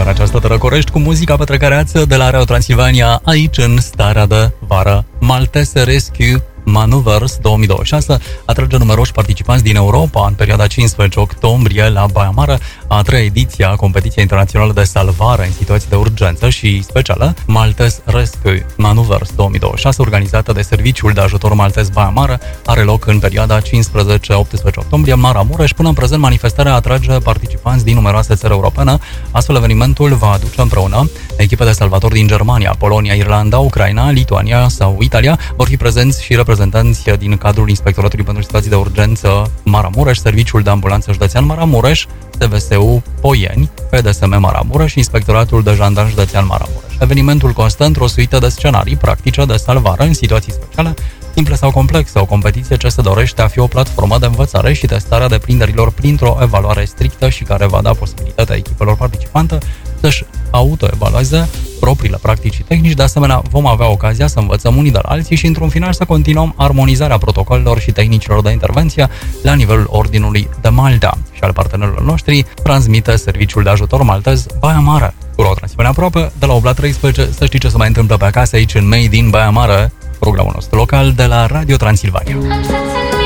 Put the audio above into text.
în această Tărăcorești cu muzica petrecăreață de la Radio Transilvania, aici în starea de vară. Maltese Rescue Maneuvers 2026 atrage numeroși participanți din Europa în perioada 15 octombrie la Baia Mare, a treia ediție a competiției internaționale de salvare în situații de urgență și specială Maltese Rescue Maneuvers 2026, organizată de Serviciul de Ajutor Maltez Baia Mare, are loc în perioada 15-18 octombrie Maramureș. Până în prezent, manifestarea atrage participanți din numeroase țări europene. Astfel, evenimentul va aduce împreună echipe de salvatori din Germania, Polonia, Irlanda, Ucraina, Lituania sau Italia. Vor fi prezenți și reprezentanți din cadrul Inspectoratului pentru Situații de Urgență Maramureș, Serviciul de Ambulanță Județean Maramureș, SVSU Poieni, PDSM Maramureș și Inspectoratul de Jandarmi Județean Maramureș. Evenimentul constă într-o suită de scenarii practice de salvare în situații speciale, simple sau complexe, o competiție ce se dorește a fi o platformă de învățare și testare a deprinderilor printr-o evaluare strictă și care va da posibilitatea echipelor participante să-și autoevalueze propriile practici și tehnici. De asemenea, vom avea ocazia să învățăm unii de la alții și, într-un final, să continuăm armonizarea protocolelor și tehnicilor de intervenție la nivelul Ordinului de Malta și al partenerilor noștri, transmite Serviciul de Ajutor Maltez Baia Mare. Cu o transmisiune aproape, de la 8 la 13, să știi ce se mai întâmplă pe acasă aici în Made in Baia Mare, programul nostru local de la Radio Transilvania.